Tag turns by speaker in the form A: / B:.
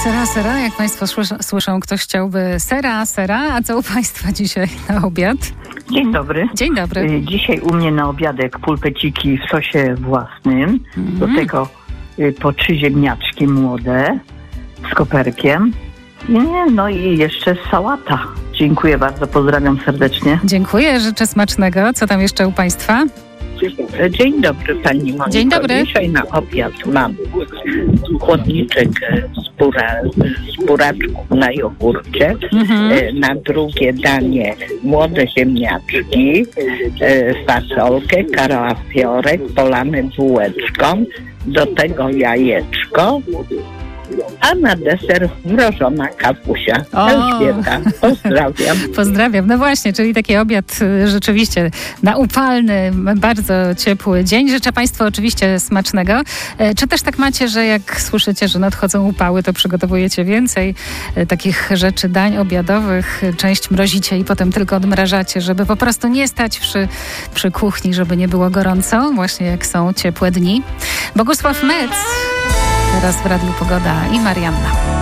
A: Sera, jak Państwo słyszą, ktoś chciałby sera, a co u Państwa dzisiaj na obiad?
B: Dzień dobry.
A: Dzień dobry.
B: Dzisiaj u mnie na obiadek pulpeciki w sosie własnym. Do tego po 3 ziemniaczki młode z koperkiem. No i jeszcze sałata. Dziękuję bardzo, pozdrawiam serdecznie.
A: Dziękuję, życzę smacznego. Co tam jeszcze u Państwa?
C: Dzień dobry Pani Moniko.
A: Dzień dobry.
C: Dzisiaj na obiad mam chłodniczek z buraczków na jogurcie. Na drugie danie młode ziemniaczki, fasolkę, kalafiorek polany bułeczką, do tego jajeczko, a na deser mrożona kawusia. Elżbieta, pozdrawiam.
A: Pozdrawiam. No właśnie, czyli taki obiad rzeczywiście na upalny, bardzo ciepły dzień. Życzę Państwu oczywiście smacznego. Czy też tak macie, że jak słyszycie, że nadchodzą upały, to przygotowujecie więcej takich rzeczy, dań obiadowych, część mrozicie i potem tylko odmrażacie, żeby po prostu nie stać przy kuchni, żeby nie było gorąco, właśnie jak są ciepłe dni. Bogusław Metz teraz w Radiu Pogoda i Marianna.